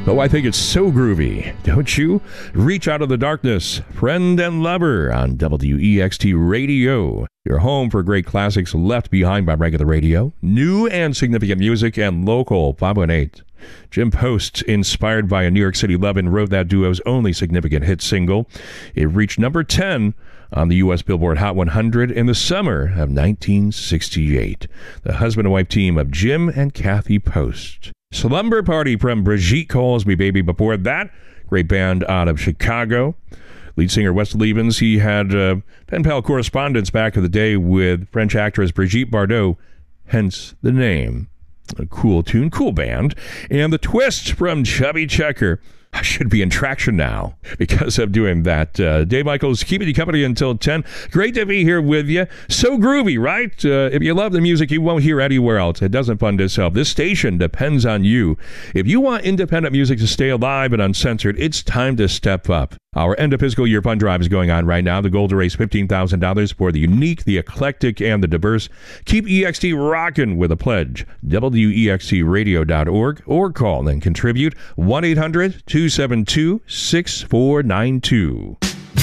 Oh, I think it's so groovy, don't you? Reach Out of the Darkness, Friend and Lover on WEXT Radio. Your home for great classics left behind by regular radio, new and significant music, and local 518. Jim Post, inspired by a New York City love-in, wrote that duo's only significant hit single. It reached number 10 on the U.S. Billboard Hot 100 in the summer of 1968. The husband and wife team of Jim and Kathy Post. Slumber Party from Brigitte Calls Me Baby. Before that, great band out of Chicago. Lead singer Wes Levens, he had pen pal correspondence back in the day with French actress Brigitte Bardot, hence the name. A cool tune, cool band. And The Twist from Chubby Checker. I should be in traction now because of doing that. Dave Michaels keeping you company until 10. Great to be here with you. So groovy, right? If you love the music, you won't hear anywhere else. It doesn't fund itself. This station depends on you. If you want independent music to stay alive and uncensored, it's time to step up. Our end of fiscal year fund drive is going on right now. The goal to raise $15,000 for the unique, the eclectic, and the diverse. Keep EXT rocking with a pledge. WEXTradio.org or call and contribute 1-800-272-6492.